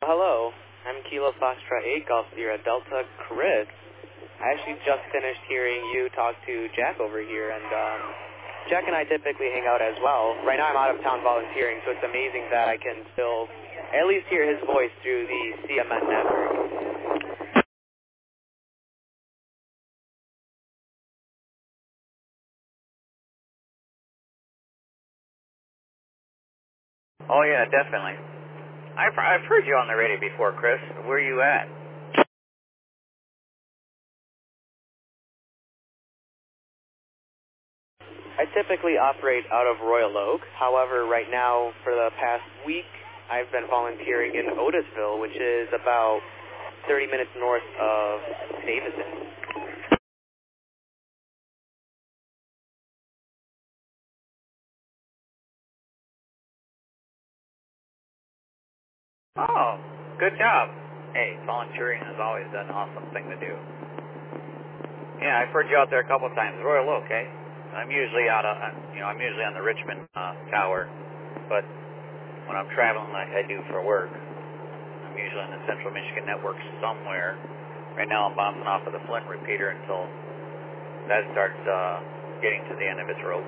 Hello, I'm Kilo Foxtrot 8 Golf Sierra Delta Chris. I actually just finished hearing you talk to Jack over here, and Jack and I typically hang out as well. Right now I'm out of town volunteering, so it's amazing that I can still at least hear his voice through the CMN network. Oh yeah, definitely. I've heard you on the radio before, Chris. Where are you at? I typically operate out of Royal Oak. However, right now, for the past week, I've been volunteering in Otisville, which is about 30 minutes north of Davison. Oh, good job. Hey, volunteering is always an awesome thing to do. Yeah, I've heard you out there a couple of times. Royal Oak, eh? I'm usually I'm usually on the Richmond Tower, but when I'm traveling like I do for work, I'm usually on the Central Michigan Network somewhere. Right now I'm bouncing off of the Flint repeater until that starts getting to the end of its rope.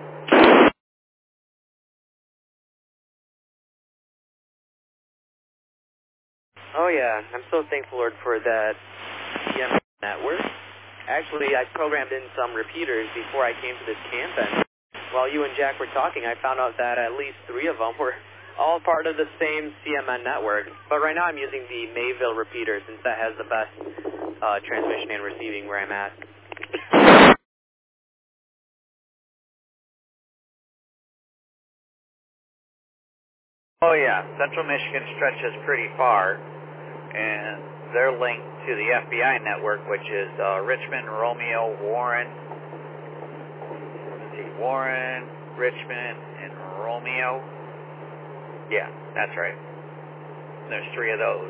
Oh yeah, I'm so thankful, Lord, for that CMN network. Actually, I programmed in some repeaters before I came to this camp, and while you and Jack were talking, I found out that at least 3 of them were all part of the same CMN network. But right now I'm using the Mayville repeater since that has the best transmission and receiving where I'm at. Oh yeah, Central Michigan stretches pretty far, and they're linked to the FBI network, which is Richmond, Romeo, Warren, Warren, Richmond, and Romeo. Yeah, that's right. There's 3 of those.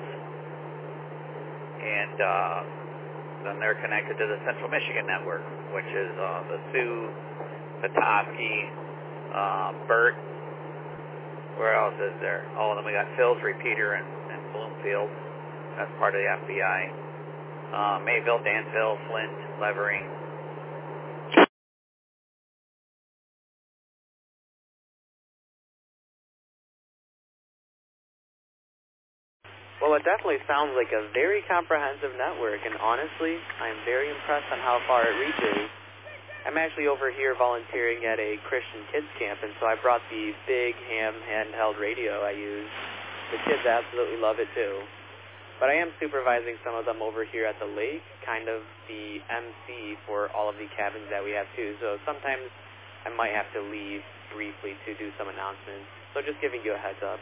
And then they're connected to the Central Michigan network, which is the Sioux, Petoskey, Burt. Where else is there? Oh, and then we got Phil's repeater in Bloomfield. That's part of the FBI. Mayville, Danville, Flint, Levering. Well, it definitely sounds like a very comprehensive network, and honestly, I'm very impressed on how far it reaches. I'm actually over here volunteering at a Christian kids camp, and so I brought the big ham handheld radio I use. The kids absolutely love it too. But I am supervising some of them over here at the lake, kind of the MC for all of the cabins that we have too. So sometimes I might have to leave briefly to do some announcements. So just giving you a heads up.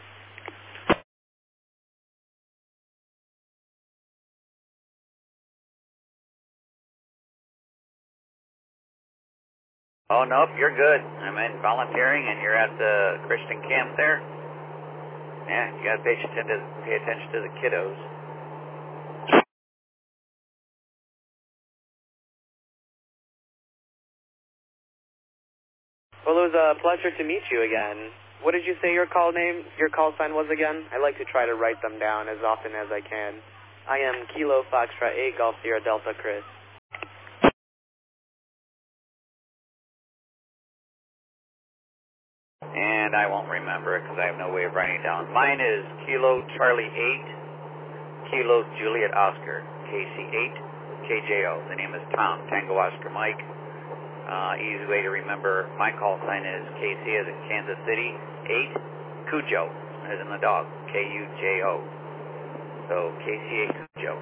Oh, nope, you're good. I'm in volunteering, and you're at the Christian camp there. Yeah, you got to pay attention to the kiddos. Well, it was a pleasure to meet you again. What did you say your call sign was again? I like to try to write them down as often as I can. I am Kilo Foxtrot 8 Golf Sierra Delta Chris. And I won't remember it because I have no way of writing it down. Mine is Kilo Charlie 8, Kilo Juliet Oscar, KC8, KJO. The name is Tom, Tango Oscar Mike. Easy way to remember my call sign is KC as in Kansas City, 8, Cujo, as in the dog, Kujo. So KC8 Cujo.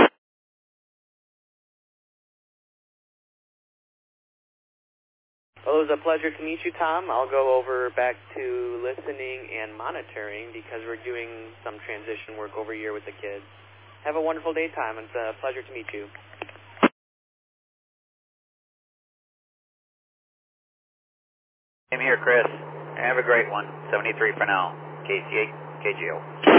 Well, it was a pleasure to meet you, Tom. I'll go over back to listening and monitoring because we're doing some transition work over here with the kids. Have a wonderful day, Tom. It's a pleasure to meet you. Same here, Chris. Have a great one. 73 for now. KC8, KGO.